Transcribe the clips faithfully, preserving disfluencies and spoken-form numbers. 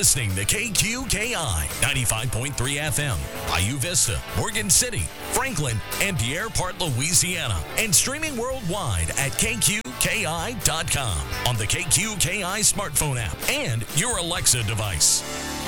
listening to K Q K I ninety-five point three F M, Bayou Vista, Morgan City, Franklin, and Pierre Part, Louisiana, and streaming worldwide at K Q K I dot com on the K Q K I smartphone app and your Alexa device.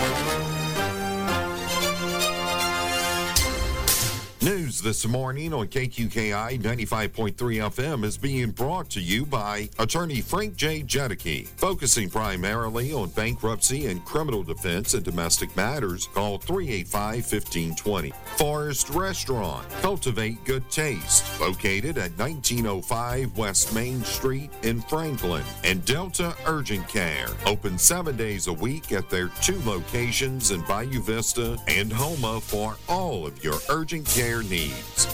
News this morning on K Q K I ninety-five point three F M is being brought to you by attorney Frank J. Jedicke. Focusing primarily on bankruptcy and criminal defense and domestic matters, call three eight five, one five two zero. Forest Restaurant, cultivate good taste, located at nineteen oh five West Main Street in Franklin. And Delta Urgent Care, open seven days a week at their two locations in Bayou Vista and Homa for all of your urgent care needs.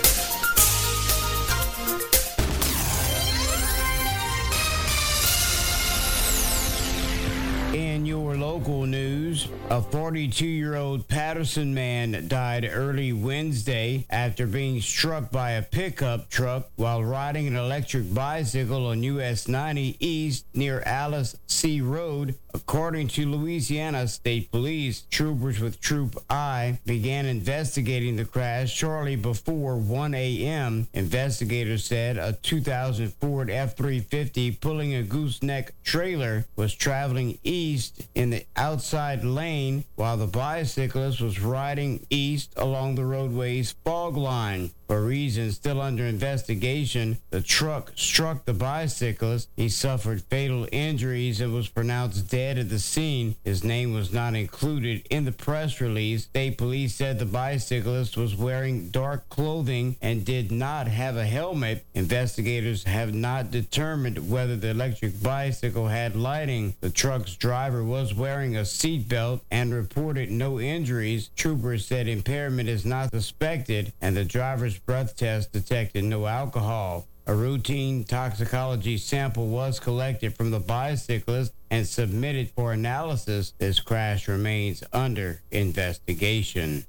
In your local news, a forty-two-year-old Patterson man died early Wednesday after being struck by a pickup truck while riding an electric bicycle on U S ninety East near Alice C. Road. According to Louisiana State Police, troopers with Troop I began investigating the crash shortly before one a.m. Investigators said a two thousand Ford F three fifty pulling a gooseneck trailer was traveling east in the outside lane while the bicyclist was riding east along the roadway's fog line. For reasons still under investigation, the truck struck the bicyclist. He suffered fatal injuries and was pronounced dead at the scene. His name was not included in the press release. State police said the bicyclist was wearing dark clothing and did not have a helmet. Investigators have not determined whether the electric bicycle had lighting. The truck's driver was wearing a seatbelt and reported no injuries. Troopers said impairment is not suspected, and the driver's breath test detected no alcohol. A routine toxicology sample was collected from the bicyclist and submitted for analysis. This crash remains under investigation.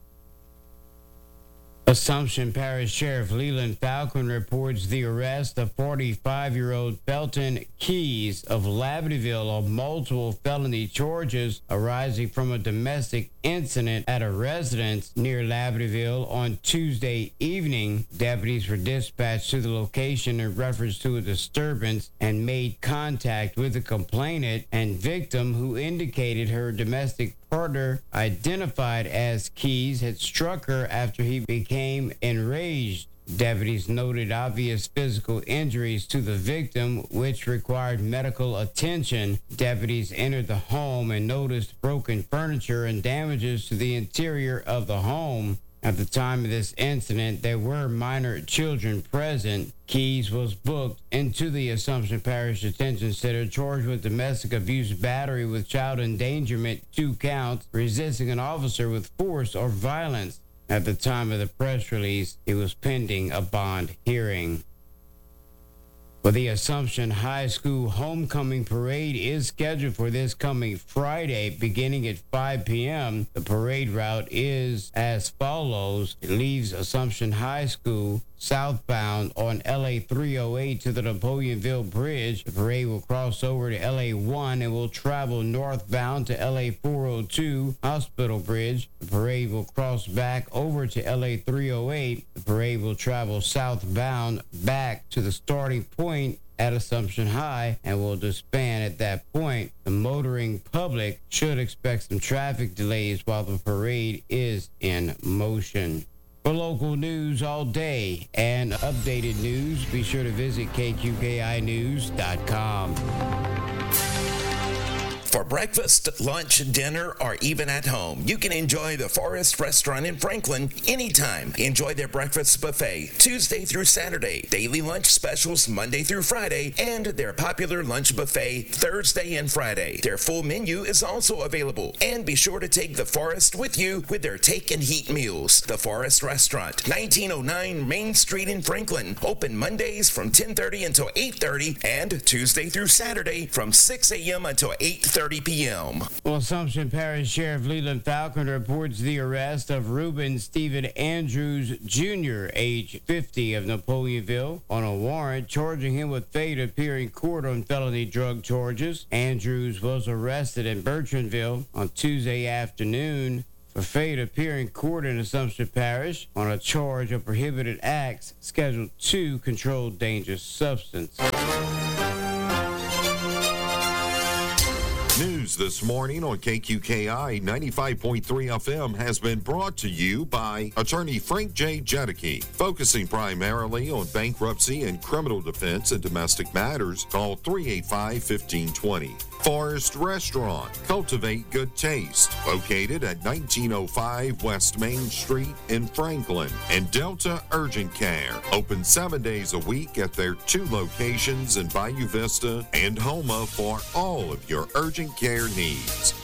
Assumption Parish Sheriff Leland Falcon reports the arrest of forty-five-year-old Felton Keys of Labadeville on multiple felony charges arising from a domestic incident at a residence near Labadeville on Tuesday evening. Deputies were dispatched to the location in reference to a disturbance and made contact with the complainant and victim, who indicated her domestic partner, identified as Keys, had struck her after he became enraged. Deputies noted obvious physical injuries to the victim, which required medical attention. Deputies entered the home and noticed broken furniture and damages to the interior of the home. At the time of this incident, there were minor children present. Keys was booked into the Assumption Parish Detention Center, charged with domestic abuse, battery with child endangerment, two counts, resisting an officer with force or violence. At the time of the press release, he was pending a bond hearing. Well, the Assumption High School Homecoming Parade is scheduled for this coming Friday, beginning at five p.m. The parade route is as follows. It leaves Assumption High School southbound on L A three oh eight to the Napoleonville Bridge. The parade will cross over to L A one and will travel northbound to L A four oh two Hospital Bridge. The parade will cross back over to L A three oh eight. The parade will travel southbound back to the starting point at Assumption High and will disband at that point. The motoring public should expect some traffic delays while the parade is in motion. For local news all day and updated news, be sure to visit K Q K I news dot com. For breakfast, lunch, dinner, or even at home, you can enjoy the Forest Restaurant in Franklin anytime. Enjoy their breakfast buffet Tuesday through Saturday, daily lunch specials Monday through Friday, and their popular lunch buffet Thursday and Friday. Their full menu is also available. And be sure to take the Forest with you with their take and heat meals. The Forest Restaurant, nineteen oh nine Main Street in Franklin. Open Mondays from ten thirty until eight thirty and Tuesday through Saturday from six a.m. until eight thirty. thirty p.m. Well, Assumption Parish Sheriff Leland Falcon reports the arrest of Reuben Stephen Andrews, Junior, age fifty, of Napoleonville, on a warrant charging him with failure to appear in court on felony drug charges. Andrews was arrested in Bertrandville on Tuesday afternoon for failure to appear in court in Assumption Parish on a charge of prohibited acts, Schedule two, controlled dangerous substance. News this morning on K Q K I ninety-five point three F M has been brought to you by attorney Frank J. Jedicke. Focusing primarily on bankruptcy and criminal defense and domestic matters, call three eight five, one five two zero. Forest Restaurant, cultivate good taste, located at nineteen oh five West Main Street in Franklin. And Delta Urgent Care, open seven days a week at their two locations in Bayou Vista and Homa for all of your urgent care needs.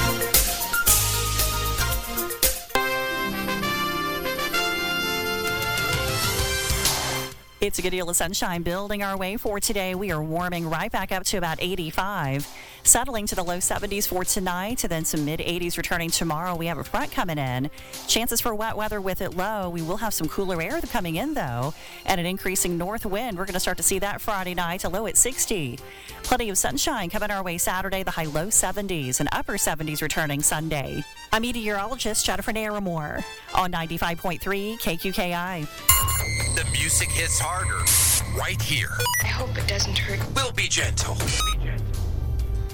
It's a good deal of sunshine building our way for today. We are warming right back up to about eighty-five, settling to the low seventies for tonight, and then some mid eighties returning tomorrow. We have a front coming in. Chances for wet weather with it low. We will have some cooler air coming in, though, and an increasing north wind. We're going to start to see that Friday night, a low at sixty. Plenty of sunshine coming our way Saturday, the high low seventies, and upper seventies returning Sunday. I'm meteorologist Jennifer Naramore on ninety-five point three K Q K I. The music hits harder right here. I hope it doesn't hurt. We'll be gentle. We'll be gentle.